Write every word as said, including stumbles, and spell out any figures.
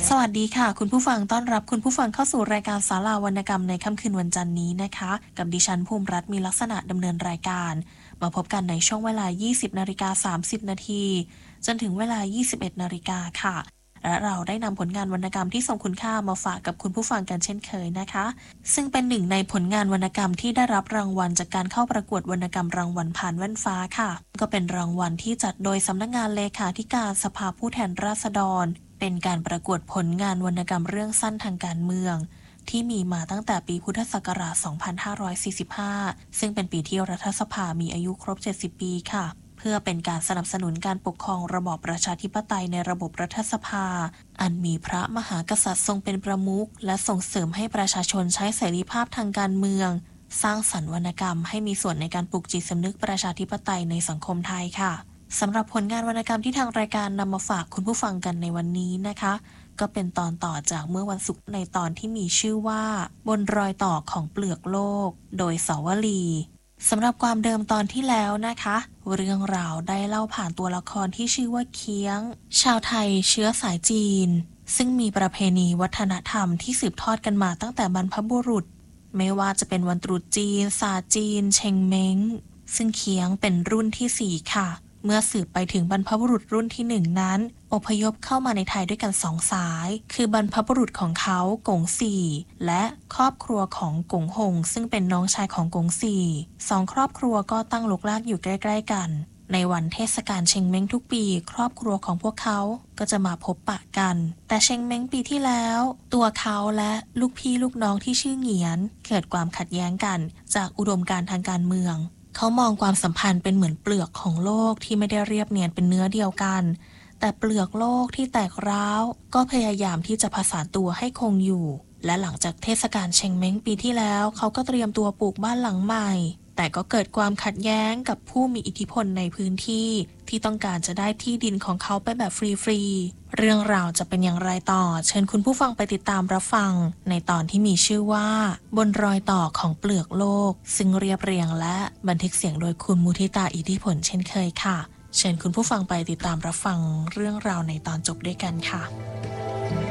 สวัสดีค่ะคุณผู้ฟังต้อนรับคุณผู้ฟังเข้าสู่รายการศาลาวรรณกรรมในค่ำคืนวันจันทร์นี้นะคะกับดิฉันภูมิรัตน์มีลักษณะดำเนินรายการมาพบกันในช่วงเวลา ยี่สิบนาฬิกาสามสิบนาทีจนถึงเวลา ยี่สิบเอ็ดนาฬิกาค่ะและเราได้นำผลงานวรรณกรรมที่ทรงคุณค่ามาฝากกับคุณผู้ฟังกันเช่นเคยนะคะซึ่งเป็นหนึ่งในผลงานวรรณกรรมที่ได้รับรางวัลจากการเข้าประกวดวรรณกรรมรางวัลผ่านแว่นฟ้าค่ะก็เป็นรางวัลที่จัดโดยสำนักงานเลขาธิการสภาผู้แทนราษฎรเป็นการประกวดผลงานวรรณกรรมเรื่องสั้นทางการเมืองที่มีมาตั้งแต่ปีพุทธศักราช สองพันห้าร้อยสี่สิบห้า ซึ่งเป็นปีที่รัฐสภามีอายุครบ เจ็ดสิบ ปีค่ะเพื่อเป็นการสนับสนุนการปกครองระบอบประชาธิปไตยในระบบรัฐสภาอันมีพระมหากษัตริย์ทรงเป็นประมุขและส่งเสริมให้ประชาชนใช้เสรีภาพทางการเมืองสร้างสรรค์วรรณกรรมให้มีส่วนในการปลุกจิตสำนึกประชาธิปไตยในสังคมไทยค่ะสำหรับผลงานวรรณกรรมที่ทางรายการนำมาฝากคุณผู้ฟังกันในวันนี้นะคะก็เป็นตอนต่อจากเมื่อวันศุกร์ในตอนที่มีชื่อว่าบนรอยต่อของเปลือกโลกโดยสาวลีสำหรับความเดิมตอนที่แล้วนะคะเรื่องราวได้เล่าผ่านตัวละครที่ชื่อว่าเคียงชาวไทยเชื้อสายจีนซึ่งมีประเพณีวัฒนธรรมที่สืบทอดกันมาตั้งแต่บรรพบุรุษไม่ว่าจะเป็นวันตรุษจีนศาสตร์จีนเชงเม้งซึ่งเคียงเป็นรุ่นที่สี่ค่ะเมื่อสืบไปถึงบรรพบุรุษรุ่นที่หนึ่งนั้นอพยพเข้ามาในไทยด้วยกันสองสายคือบรรพบุรุษของเขากงสี่และครอบครัวของกงหงซึ่งเป็นน้องชายของกงสี่สองครอบครัวก็ตั้งรกรากอยู่ใกล้ๆกันในวันเทศกาลเชงเม้งทุกปีครอบครัวของพวกเขาก็จะมาพบปะกันแต่เชงเม้งปีที่แล้วตัวเขาและลูกพี่ลูกน้องที่ชื่อเหงียนเกิดความขัดแย้งกันจากอุดมการณ์ทางการเมืองเขามองความสัมพันธ์เป็นเหมือนเปลือกของโลกที่ไม่ได้เรียบเนียนเป็นเนื้อเดียวกันแต่เปลือกโลกที่แตกร้าวก็พยายามที่จะผสานตัวให้คงอยู่และหลังจากเทศกาลเชงเม้งปีที่แล้วเขาก็เตรียมตัวปลูกบ้านหลังใหม่แต่ก็เกิดความขัดแย้งกับผู้มีอิทธิพลในพื้นที่ที่ต้องการจะได้ที่ดินของเขาไปแบบฟรีๆเรื่องราวจะเป็นอย่างไรต่อเชิญคุณผู้ฟังไปติดตามรับฟังในตอนที่มีชื่อว่าบนรอยต่อของเปลือกโลกซึ่งเรียบเรียงและบันทึกเสียงโดยคุณมุทิตาอิทธิพลเช่นเคยค่ะเชิญคุณผู้ฟังไปติดตามรับฟังเรื่องราวในตอนจบด้วยกันค่ะ